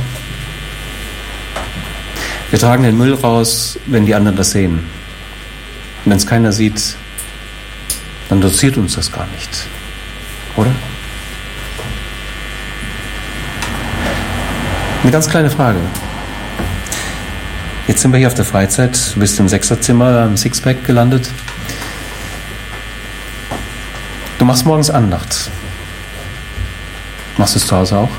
Wir tragen den Müll raus, wenn die anderen das sehen. Und wenn es keiner sieht, dann interessiert uns das gar nicht. Oder? Eine ganz kleine Frage. Jetzt sind wir hier auf der Freizeit, du bist im Sechserzimmer, im Sixpack gelandet. Du machst morgens Andacht. Machst du es zu Hause auch?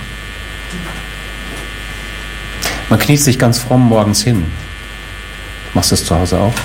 Man kniet sich ganz fromm morgens hin. Machst du es zu Hause auch?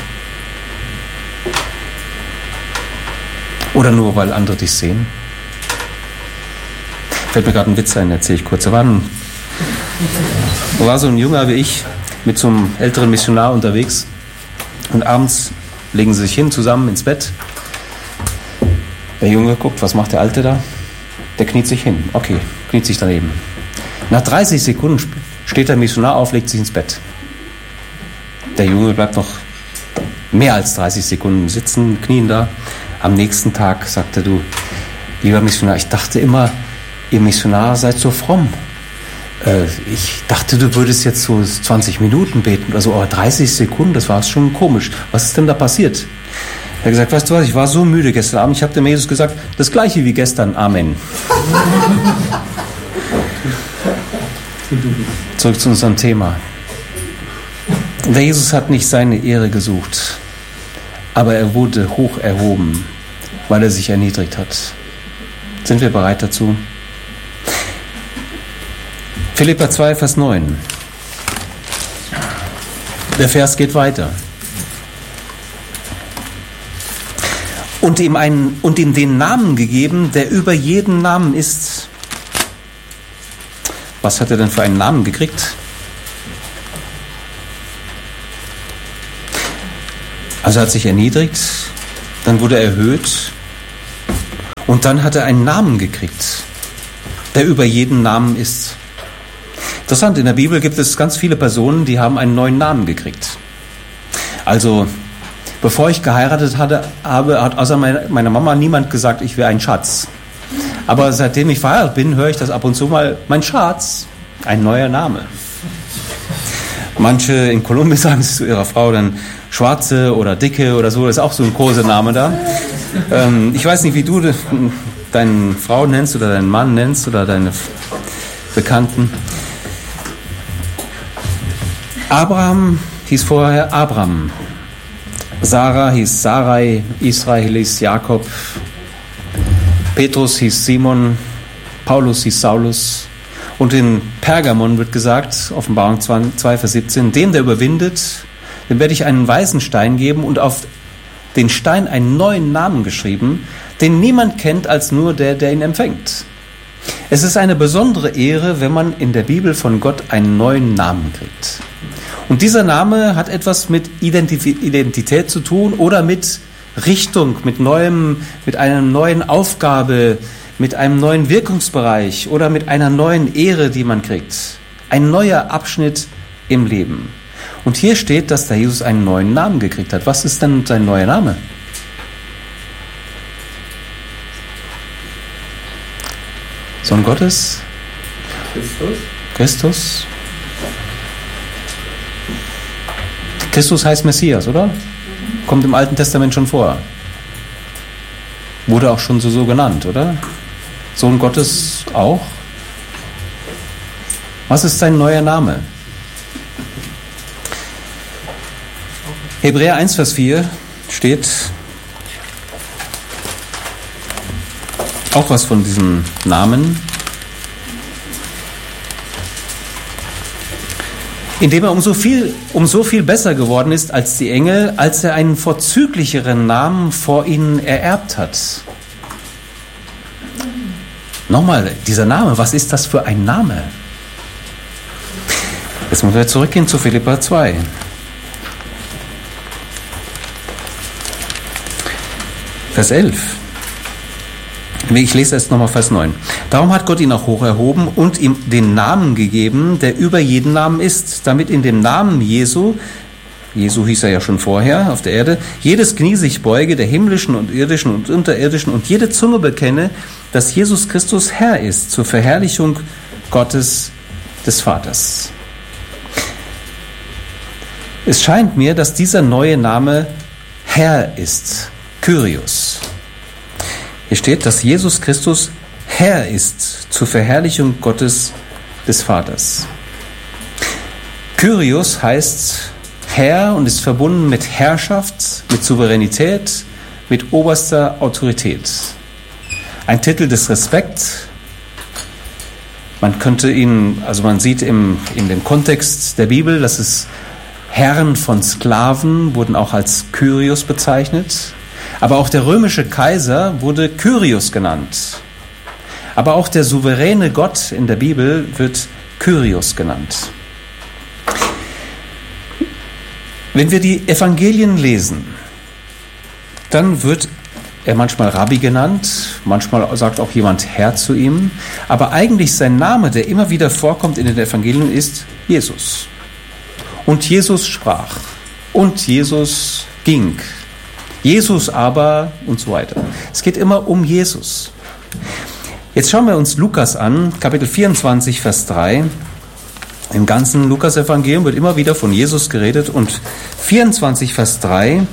Oder nur, weil andere dich sehen? Fällt mir gerade ein Witz ein, erzähle ich kurz. Da war, ein, da war so ein Junger wie ich, mit so einem älteren Missionar unterwegs und abends legen sie sich hin zusammen ins Bett. Der Junge guckt, was macht der Alte da? Der kniet sich hin. Okay, kniet sich daneben. Nach dreißig Sekunden steht der Missionar auf, legt sich ins Bett. Der Junge bleibt noch mehr als dreißig Sekunden sitzen, knien da. Am nächsten Tag sagte du, lieber Missionar, ich dachte immer, ihr Missionar seid so fromm. Ich dachte, du würdest jetzt so zwanzig Minuten beten oder so, aber dreißig Sekunden, das war schon komisch. Was ist denn da passiert? Er hat gesagt, weißt du was, ich war so müde gestern Abend, ich habe dem Jesus gesagt, das gleiche wie gestern, Amen. Zurück zu unserem Thema. Der Jesus hat nicht seine Ehre gesucht, aber er wurde hoch erhoben, weil er sich erniedrigt hat. Sind wir bereit dazu? Philipper zwei, Vers neun. Der Vers geht weiter. Und ihm, einen, und ihm den Namen gegeben, der über jeden Namen ist. Was hat er denn für einen Namen gekriegt? Also er hat sich erniedrigt, dann wurde er erhöht und dann hat er einen Namen gekriegt, der über jeden Namen ist. Interessant, in der Bibel gibt es ganz viele Personen, die haben einen neuen Namen gekriegt. Also, bevor ich geheiratet hatte, habe, hat außer meiner Mama niemand gesagt, ich wäre ein Schatz. Aber seitdem ich verheiratet bin, höre ich das ab und zu mal, mein Schatz, ein neuer Name. Manche in Kolumbien sagen es zu ihrer Frau dann Schwarze oder Dicke oder so, das ist auch so ein Kosename da. Ähm, ich weiß nicht, wie du deine Frau nennst oder deinen Mann nennst oder deine Bekannten. Abraham hieß vorher Abram. Sarah hieß Sarai, Israel hieß Jakob, Petrus hieß Simon, Paulus hieß Saulus. Und in Pergamon wird gesagt, Offenbarung zwei, Vers siebzehn, dem, der überwindet, dem werde ich einen weißen Stein geben und auf den Stein einen neuen Namen geschrieben, den niemand kennt als nur der, der ihn empfängt. Es ist eine besondere Ehre, wenn man in der Bibel von Gott einen neuen Namen kriegt. Und dieser Name hat etwas mit Identität zu tun oder mit Richtung, mit neuem, mit einer neuen Aufgabe, mit einem neuen Wirkungsbereich oder mit einer neuen Ehre, die man kriegt. Ein neuer Abschnitt im Leben. Und hier steht, dass der Jesus einen neuen Namen gekriegt hat. Was ist denn sein neuer Name? Sohn Gottes? Christus. Christus? Christus heißt Messias, oder? Kommt im Alten Testament schon vor. Wurde auch schon so, so genannt, oder? Sohn Gottes auch? Was ist sein neuer Name? Hebräer eins, Vers vier steht auch was von diesem Namen. Indem er um so viel, um so viel besser geworden ist als die Engel, als er einen vorzüglicheren Namen vor ihnen ererbt hat. Nochmal, dieser Name, was ist das für ein Name? Jetzt müssen wir zurückgehen zu Philipper zwei. Vers elf. Ich lese erst nochmal Vers neun. Darum hat Gott ihn auch hoch erhoben und ihm den Namen gegeben, der über jeden Namen ist, damit in dem Namen Jesu, Jesu hieß er ja schon vorher auf der Erde, jedes Knie sich beuge, der himmlischen und irdischen und unterirdischen, und jede Zunge bekenne, dass Jesus Christus Herr ist, zur Verherrlichung Gottes des Vaters. Es scheint mir, dass dieser neue Name Herr ist, Kyrios. Hier steht, dass Jesus Christus Herr ist zur Verherrlichung Gottes des Vaters. Kyrios heißt Herr und ist verbunden mit Herrschaft, mit Souveränität, mit oberster Autorität. Ein Titel des Respekts. Man könnte ihn, also man sieht im, in dem Kontext der Bibel, dass es Herren von Sklaven wurden auch als Kyrios bezeichnet. Aber auch der römische Kaiser wurde Kyrios genannt. Aber auch der souveräne Gott in der Bibel wird Kyrios genannt. Wenn wir die Evangelien lesen, dann wird er manchmal Rabbi genannt, manchmal sagt auch jemand Herr zu ihm, aber eigentlich sein Name, der immer wieder vorkommt in den Evangelien, ist Jesus. Und Jesus sprach und Jesus ging. Jesus aber und so weiter. Es geht immer um Jesus. Jetzt schauen wir uns Lukas an, Kapitel vierundzwanzig, Vers drei. Im ganzen Lukas-Evangelium wird immer wieder von Jesus geredet und vierundzwanzig, Vers drei.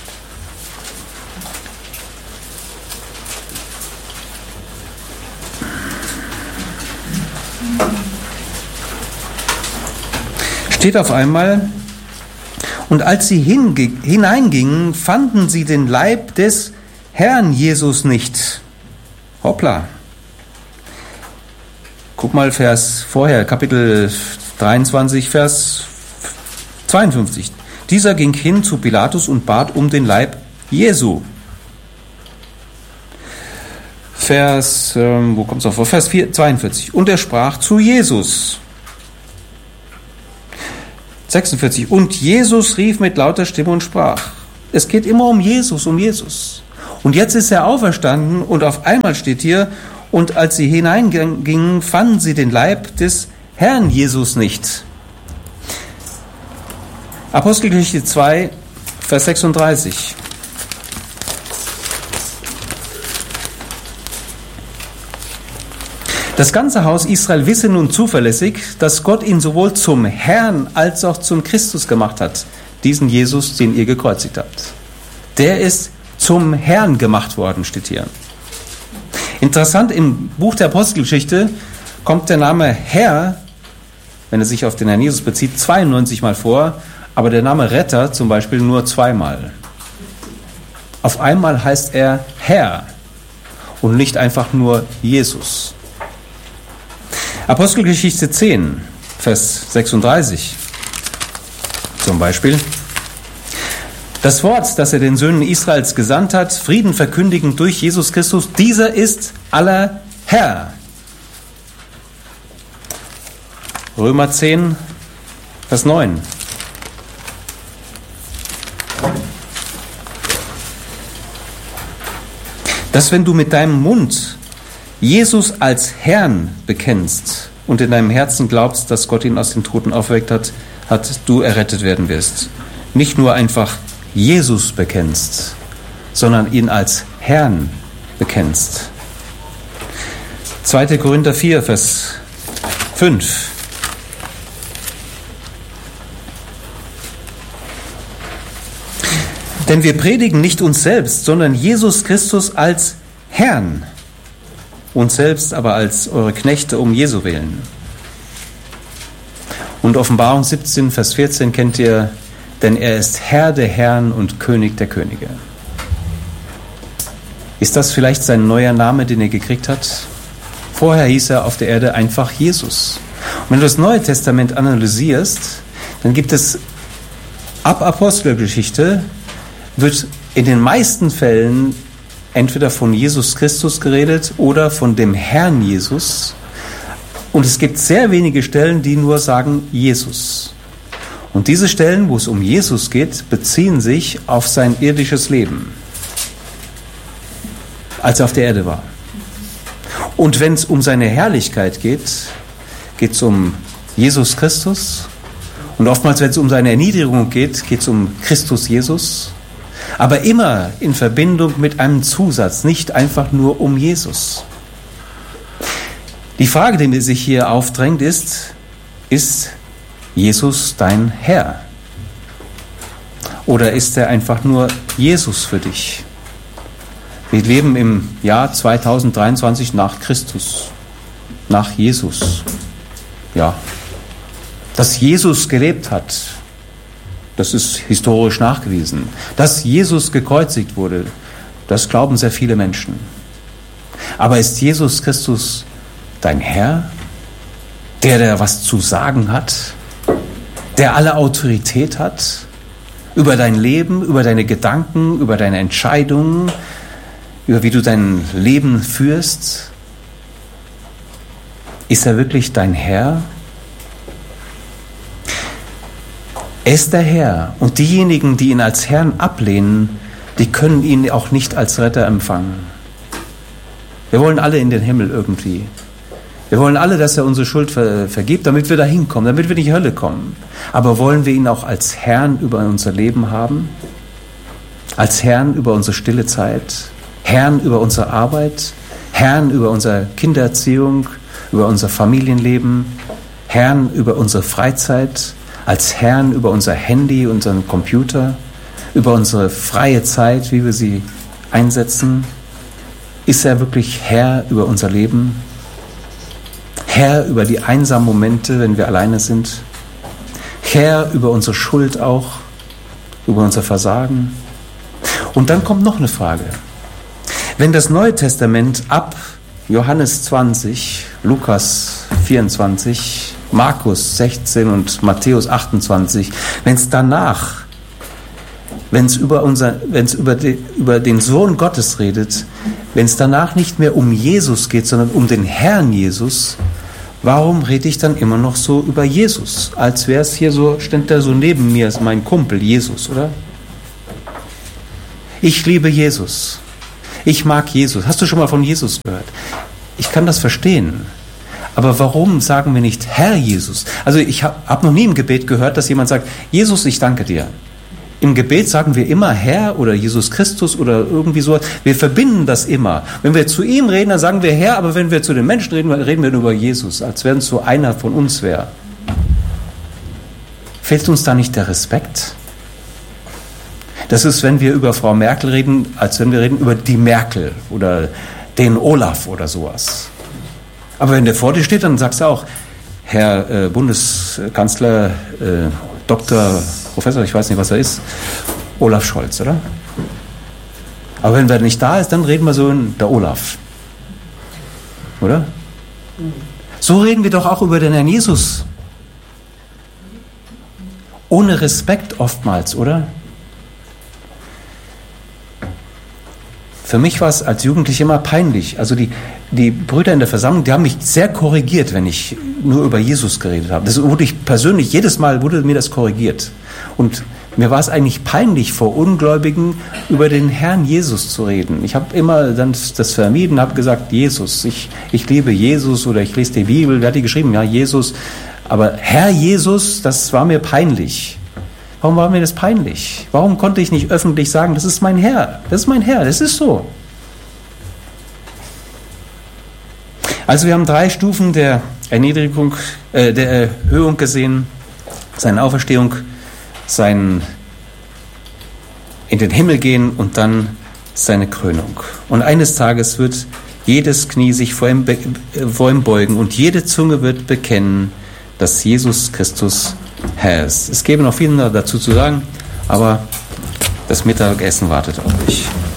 Steht auf einmal: Und als sie hinge- hineingingen, fanden sie den Leib des Herrn Jesus nicht. Hoppla. Guck mal, Vers vorher, Kapitel dreiundzwanzig, Vers zweiundfünfzig. Dieser ging hin zu Pilatus und bat um den Leib Jesu. Vers, ähm, wo kommt es noch vor? Vers vier, zweiundvierzig. Und er sprach zu Jesus. sechsundvierzig. Und Jesus rief mit lauter Stimme und sprach. Es geht immer um Jesus, um Jesus. Und jetzt ist er auferstanden und auf einmal steht hier, und als sie hineingingen, fanden sie den Leib des Herrn Jesus nicht. Apostelgeschichte zwei, Vers sechsunddreißig. Das ganze Haus Israel wisse nun zuverlässig, dass Gott ihn sowohl zum Herrn als auch zum Christus gemacht hat. Diesen Jesus, den ihr gekreuzigt habt. Der ist zum Herrn gemacht worden, steht hier. Interessant, im Buch der Apostelgeschichte kommt der Name Herr, wenn er sich auf den Herrn Jesus bezieht, zweiundneunzig Mal vor, aber der Name Retter zum Beispiel nur zweimal. Auf einmal heißt er Herr und nicht einfach nur Jesus. Apostelgeschichte zehn, Vers sechsunddreißig zum Beispiel. Das Wort, das er den Söhnen Israels gesandt hat, Frieden verkündigend durch Jesus Christus, dieser ist aller Herr. Römer zehn, Vers neun. Dass wenn du mit deinem Mund Jesus als Herrn bekennst und in deinem Herzen glaubst, dass Gott ihn aus den Toten auferweckt hat, hat, du errettet werden wirst. Nicht nur einfach Jesus bekennst, sondern ihn als Herrn bekennst. zweiter Korinther vier, Vers fünf. Denn wir predigen nicht uns selbst, sondern Jesus Christus als Herrn, uns selbst aber als eure Knechte um Jesu willen. Und Offenbarung siebzehn, Vers vierzehn kennt ihr, denn er ist Herr der Herren und König der Könige. Ist das vielleicht sein neuer Name, den er gekriegt hat? Vorher hieß er auf der Erde einfach Jesus. Und wenn du das Neue Testament analysierst, dann gibt es ab Apostelgeschichte, wird in den meisten Fällen entweder von Jesus Christus geredet oder von dem Herrn Jesus. Und es gibt sehr wenige Stellen, die nur sagen Jesus. Und diese Stellen, wo es um Jesus geht, beziehen sich auf sein irdisches Leben, als er auf der Erde war. Und wenn es um seine Herrlichkeit geht, geht es um Jesus Christus. Und oftmals, wenn es um seine Erniedrigung geht, geht es um Christus Jesus. Aber immer in Verbindung mit einem Zusatz, nicht einfach nur um Jesus. Die Frage, die mir sich hier aufdrängt, ist, ist Jesus dein Herr? Oder ist er einfach nur Jesus für dich? Wir leben im Jahr zweitausenddreiundzwanzig nach Christus, nach Jesus. Ja, dass Jesus gelebt hat, das ist historisch nachgewiesen. Dass Jesus gekreuzigt wurde, das glauben sehr viele Menschen. Aber ist Jesus Christus dein Herr? Der, der was zu sagen hat? Der alle Autorität hat? Über dein Leben, über deine Gedanken, über deine Entscheidungen, über wie du dein Leben führst? Ist er wirklich dein Herr? Er ist der Herr und diejenigen, die ihn als Herrn ablehnen, die können ihn auch nicht als Retter empfangen. Wir wollen alle in den Himmel irgendwie. Wir wollen alle, dass er unsere Schuld ver- vergibt, damit wir da hinkommen, damit wir in die Hölle kommen. Aber wollen wir ihn auch als Herrn über unser Leben haben? Als Herrn über unsere stille Zeit? Herrn über unsere Arbeit? Herrn über unsere Kindererziehung? Über unser Familienleben? Herrn über unsere Freizeit? Als Herrn über unser Handy, unseren Computer, über unsere freie Zeit, wie wir sie einsetzen? Ist er wirklich Herr über unser Leben? Herr über die einsamen Momente, wenn wir alleine sind? Herr über unsere Schuld auch, über unser Versagen? Und dann kommt noch eine Frage. Wenn das Neue Testament ab Johannes zwanzig, Lukas vierundzwanzig, Markus sechzehn und Matthäus achtundzwanzig, wenn es danach, wenn es über unser, wenn es über, die, über den Sohn Gottes redet, wenn es danach nicht mehr um Jesus geht, sondern um den Herrn Jesus, warum rede ich dann immer noch so über Jesus? Als wäre es hier so, stand da so neben mir, ist mein Kumpel Jesus, oder? Ich liebe Jesus. Ich mag Jesus. Hast du schon mal von Jesus gehört? Ich kann das verstehen. Aber warum sagen wir nicht Herr Jesus? Also ich habe hab noch nie im Gebet gehört, dass jemand sagt, Jesus, ich danke dir. Im Gebet sagen wir immer Herr oder Jesus Christus oder irgendwie so. Wir verbinden das immer. Wenn wir zu ihm reden, dann sagen wir Herr, aber wenn wir zu den Menschen reden, reden wir nur über Jesus, als wenn es so einer von uns wäre. Fehlt uns da nicht der Respekt? Das ist, wenn wir über Frau Merkel reden, als wenn wir reden über die Merkel oder den Olaf oder sowas. Aber wenn der vor dir steht, dann sagst du auch, Herr äh, Bundeskanzler, äh, Doktor, Professor, ich weiß nicht, was er ist, Olaf Scholz, oder? Aber wenn er nicht da ist, dann reden wir so in der Olaf. Oder? So reden wir doch auch über den Herrn Jesus. Ohne Respekt oftmals, oder? Für mich war es als Jugendlicher immer peinlich. Also die, die Brüder in der Versammlung, die haben mich sehr korrigiert, wenn ich nur über Jesus geredet habe. Das wurde ich persönlich, jedes Mal wurde mir das korrigiert. Und mir war es eigentlich peinlich, vor Ungläubigen über den Herrn Jesus zu reden. Ich habe immer dann das vermieden, habe gesagt, Jesus, ich, ich liebe Jesus oder ich lese die Bibel. Wer hat die geschrieben? Ja, Jesus. Aber Herr Jesus, das war mir peinlich. Warum war mir das peinlich? Warum konnte ich nicht öffentlich sagen, das ist mein Herr, das ist mein Herr, das ist so. Also wir haben drei Stufen der Erniedrigung, äh, der Erhöhung gesehen, seine Auferstehung, sein in den Himmel gehen und dann seine Krönung. Und eines Tages wird jedes Knie sich vor ihm, be- vor ihm beugen und jede Zunge wird bekennen, dass Jesus Christus Herr ist. Es gäbe noch viel dazu zu sagen, aber das Mittagessen wartet auf euch.